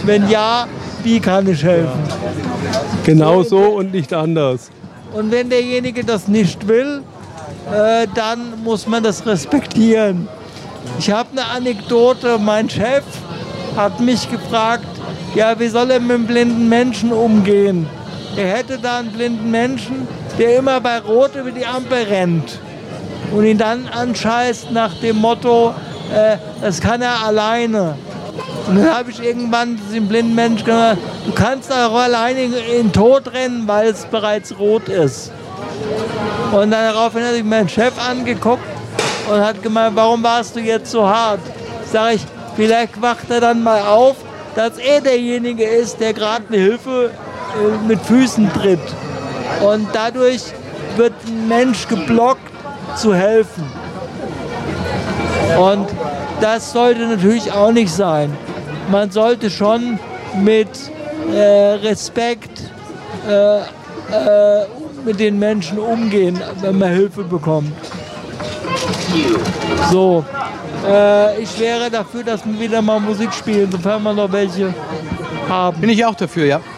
Wenn ja, wie kann ich helfen? Genau so und nicht anders. Und wenn derjenige das nicht will, dann muss man das respektieren. Ich habe eine Anekdote. Mein Chef hat mich gefragt, ja, wie soll er mit einem blinden Menschen umgehen? Er hätte da einen blinden Menschen, der immer bei Rot über die Ampel rennt und ihn dann anscheißt nach dem Motto, das kann er alleine. Und dann habe ich irgendwann dem blinden Menschen gesagt, du kannst auch alleine in den Tod rennen, weil es bereits rot ist. Und dann daraufhin hat sich mein Chef angeguckt und hat gemeint, warum warst du jetzt so hart? Sag ich, vielleicht wacht er dann mal auf, dass er derjenige ist, der gerade eine Hilfe mit Füßen tritt. Und dadurch wird ein Mensch geblockt, zu helfen. Und das sollte natürlich auch nicht sein. Man sollte schon mit Respekt mit den Menschen umgehen, wenn man Hilfe bekommt. So, ich wäre dafür, dass wir wieder mal Musik spielen, sofern wir noch welche haben. Bin ich auch dafür, ja.